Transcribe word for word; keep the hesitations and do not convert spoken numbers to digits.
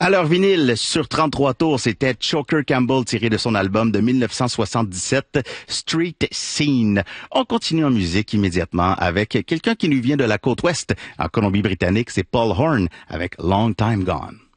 Alors, vinyle, sur trente-trois tours, c'était Choker Campbell tiré de son album de mille neuf cent soixante-dix-sept, Street Scene. On continue en musique immédiatement avec quelqu'un qui nous vient de la côte ouest, en Colombie-Britannique, c'est Paul Horn avec Long Time Gone.